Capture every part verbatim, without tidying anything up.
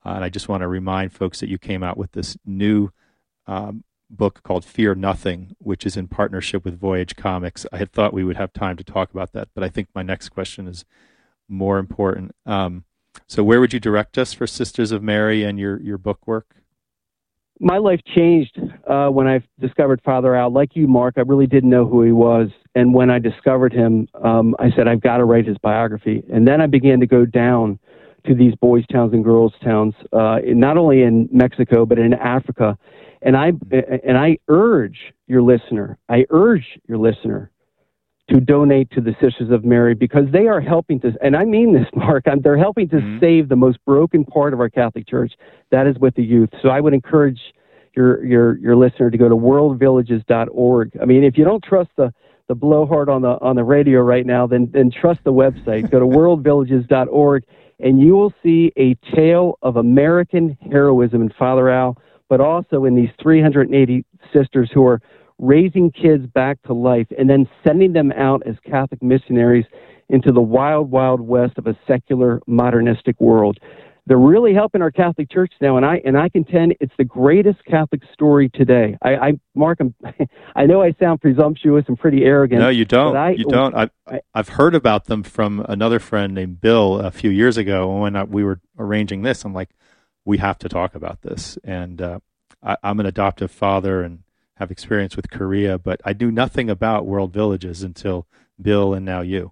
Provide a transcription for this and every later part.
Uh, and I just want to remind folks that you came out with this new um, book called Fear Nothing, which is in partnership with Voyage Comics. I had thought we would have time to talk about that, but I think my next question is more important. Um, so where would you direct us for Sisters of Mary and your, your book work? My life changed uh, when I discovered Father Al. Like you, Mark, I really didn't know who he was. And when I discovered him, um, I said, I've got to write his biography. And then I began to go down to these boys' towns and girls' towns, uh, not only in Mexico, but in Africa. And I, and I urge your listener, I urge your listener to donate to the Sisters of Mary, because they are helping to, and I mean this, Mark, they're helping to mm-hmm. save the most broken part of our Catholic Church. That is with the youth. So I would encourage your your your listener to go to world villages dot org. I mean, if you don't trust the the blowhard on the on the radio right now, then then trust the website. Go to world villages dot org, and you will see a tale of American heroism in Father Al, but also in these three hundred eighty sisters who are raising kids back to life and then sending them out as Catholic missionaries into the wild, wild west of a secular, modernistic world. They're really helping our Catholic Church now, and I and I contend it's the greatest Catholic story today. I, I Mark, I'm, I know I sound presumptuous and pretty arrogant. No, you don't. I, you don't. I, I've heard about them from another friend named Bill a few years ago when I, we were arranging this. I'm like, we have to talk about this. And uh, I, I'm an adoptive father and have experience with Korea, but I knew nothing about World Villages until Bill and now you.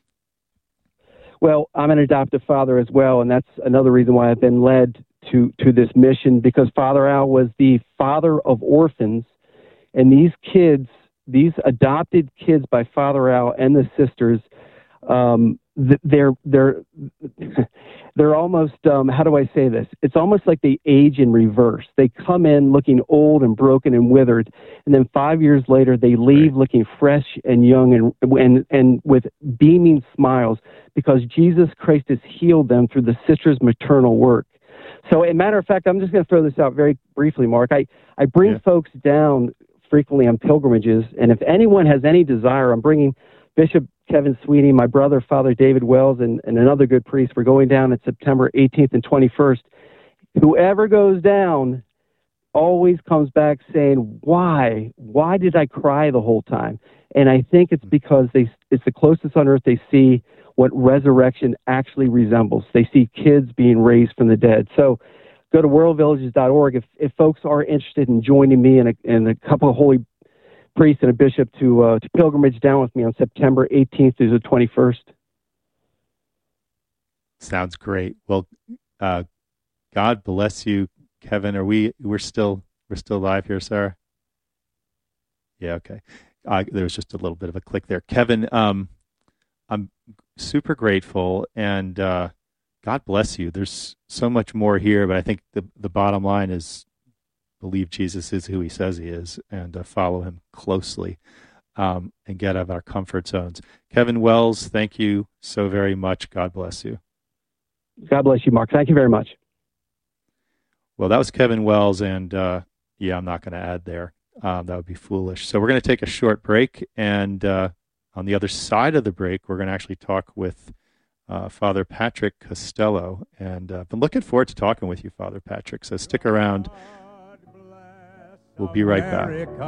Well, I'm an adoptive father as well, and that's another reason why I've been led to, to this mission, because Father Al was the father of orphans, and these kids, these adopted kids by Father Al and the sisters, um, they're they're they're almost um, how do I say this? It's almost like they age in reverse. They come in looking old and broken and withered, and then five years later they leave right. looking fresh and young and and and with beaming smiles, because Jesus Christ has healed them through the sisters' maternal work. So, as a matter of fact, I'm just going to throw this out very briefly, Mark. I I bring yeah. folks down frequently on pilgrimages, and if anyone has any desire, I'm bringing Bishop Kevin Sweeney, my brother, Father David Wells, and, and another good priest. We're going down on September eighteenth and twenty-first. Whoever goes down always comes back saying, why? Why did I cry the whole time? And I think it's because they it's the closest on earth they see what resurrection actually resembles. They see kids being raised from the dead. So go to world villages dot org if, if folks are interested in joining me and a, and a couple of holy priest and a bishop to uh, to pilgrimage down with me on September eighteenth through the twenty-first. Sounds great. Well, uh, God bless you, Kevin. Are we? We're still we're still live here, Sarah. Yeah. Okay. Uh, there was just a little bit of a click there, Kevin. Um, I'm super grateful, and uh, God bless you. There's so much more here, but I think the the bottom line is, believe Jesus is who he says he is, and uh, follow him closely, um, and get out of our comfort zones. Kevin Wells, thank you so very much. God bless you. God bless you, Mark. Thank you very much. Well, that was Kevin Wells, and uh, yeah, I'm not going to add there. Um, that would be foolish. So we're going to take a short break, and uh, on the other side of the break, we're going to actually talk with uh, Father Patrick Costello, and I've uh, been looking forward to talking with you, Father Patrick, so stick around. We'll be right back.